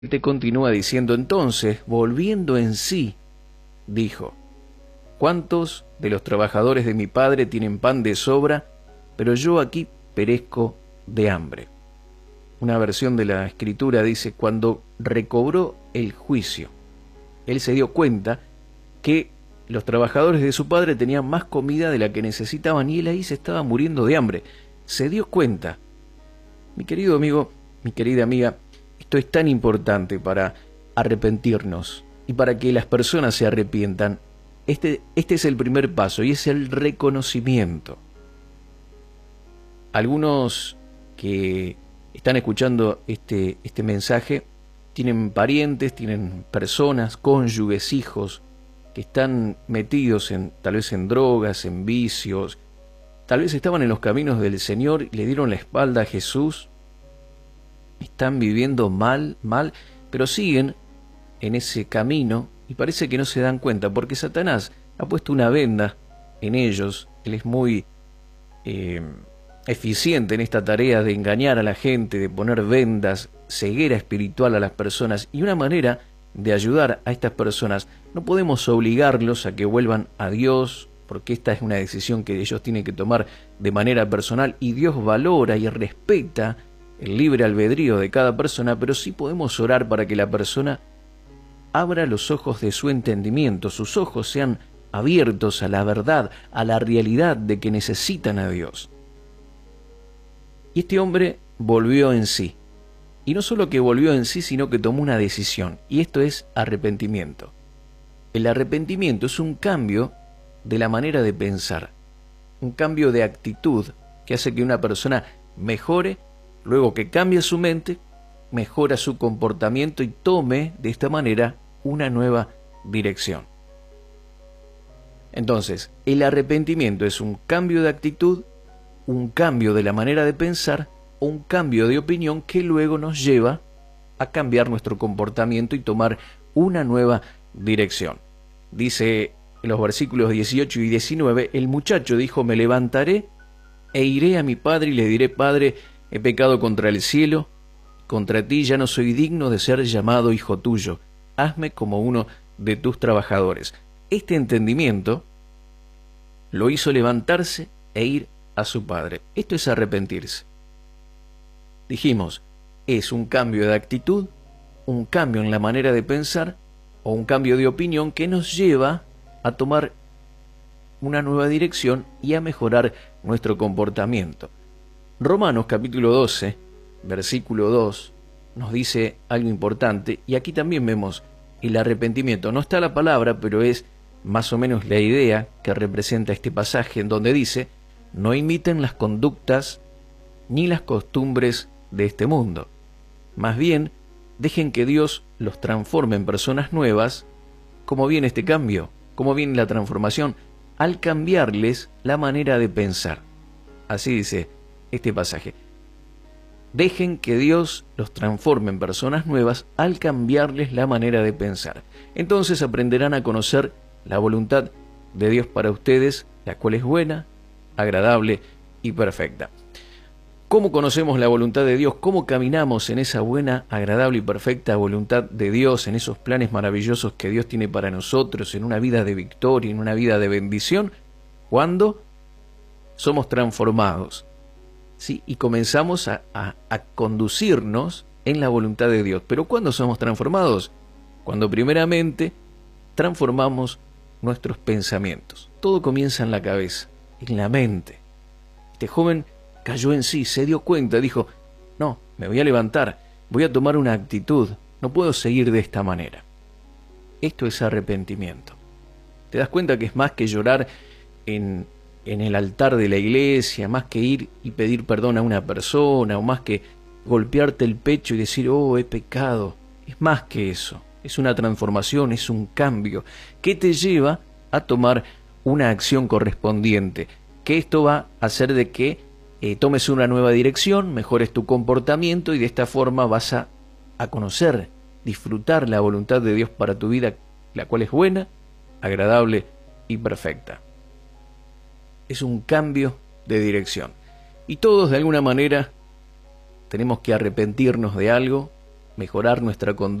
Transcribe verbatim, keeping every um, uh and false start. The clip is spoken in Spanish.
Te continúa diciendo: entonces, volviendo en sí, dijo: ¿cuántos de los trabajadores de mi padre tienen pan de sobra, pero yo aquí perezco de hambre? Una versión de la escritura dice: cuando recobró el juicio, él se dio cuenta que los trabajadores de su padre tenían más comida de la que necesitaban y él ahí se estaba muriendo de hambre. Se dio cuenta. Mi querido amigo, mi querida amiga, esto es tan importante para arrepentirnos y para que las personas se arrepientan. Este, este es el primer paso y es el reconocimiento. Algunos que están escuchando este, este mensaje tienen parientes, tienen personas, cónyuges, hijos que están metidos en, tal vez en drogas, en vicios, tal vez estaban en los caminos del Señor y le dieron la espalda a Jesús. Están viviendo mal, mal, pero siguen en ese camino y parece que no se dan cuenta porque Satanás ha puesto una venda en ellos. Él es muy eh, eficiente en esta tarea de engañar a la gente, de poner vendas, ceguera espiritual a las personas, y una manera de ayudar a estas personas. No podemos obligarlos a que vuelvan a Dios, porque esta es una decisión que ellos tienen que tomar de manera personal y Dios valora y respeta el libre albedrío de cada persona, pero sí podemos orar para que la persona abra los ojos de su entendimiento, sus ojos sean abiertos a la verdad, a la realidad de que necesitan a Dios. Y este hombre volvió en sí. Y no solo que volvió en sí, sino que tomó una decisión, y esto es arrepentimiento. El arrepentimiento es un cambio de la manera de pensar, un cambio de actitud que hace que una persona mejore. Luego que cambia su mente, mejora su comportamiento y tome de esta manera una nueva dirección. Entonces, el arrepentimiento es un cambio de actitud, un cambio de la manera de pensar, un cambio de opinión que luego nos lleva a cambiar nuestro comportamiento y tomar una nueva dirección. Dice en los versículos dieciocho y diecinueve, el muchacho dijo: me levantaré e iré a mi padre y le diré: Padre, he pecado contra el cielo, contra ti ya no soy digno de ser llamado hijo tuyo, hazme como uno de tus trabajadores. Este entendimiento lo hizo levantarse e ir a su padre. Esto es arrepentirse. Dijimos, es un cambio de actitud, un cambio en la manera de pensar o un cambio de opinión que nos lleva a tomar una nueva dirección y a mejorar nuestro comportamiento. Romanos capítulo doce, versículo dos, nos dice algo importante, y aquí también vemos el arrepentimiento. No está la palabra, pero es más o menos la idea que representa este pasaje, en donde dice: no imiten las conductas ni las costumbres de este mundo. Más bien, dejen que Dios los transforme en personas nuevas. ¿Cómo viene este cambio? ¿Cómo viene la transformación? Al cambiarles la manera de pensar. Así dice este pasaje. Dejen que Dios los transforme en personas nuevas al cambiarles la manera de pensar. Entonces aprenderán a conocer la voluntad de Dios para ustedes, la cual es buena, agradable y perfecta. ¿Cómo conocemos la voluntad de Dios? ¿Cómo caminamos en esa buena, agradable y perfecta voluntad de Dios, en esos planes maravillosos que Dios tiene para nosotros, en una vida de victoria, en una vida de bendición? Cuando somos transformados, ¿sí? Y comenzamos a, a, a conducirnos en la voluntad de Dios. ¿Pero cuándo somos transformados? Cuando primeramente transformamos nuestros pensamientos. Todo comienza en la cabeza, en la mente. Este joven cayó en sí, se dio cuenta, dijo: no, me voy a levantar, voy a tomar una actitud, no puedo seguir de esta manera. Esto es arrepentimiento. ¿Te das cuenta que es más que llorar en, en el altar de la iglesia, más que ir y pedir perdón a una persona, o más que golpearte el pecho y decir: oh, he pecado? Es más que eso, es una transformación, es un cambio que te lleva a tomar una acción correspondiente, que esto va a hacer de que Eh, tomes una nueva dirección, mejores tu comportamiento y de esta forma vas a, a conocer, disfrutar la voluntad de Dios para tu vida, la cual es buena, agradable y perfecta. Es un cambio de dirección. Y todos de alguna manera tenemos que arrepentirnos de algo, mejorar nuestra conducta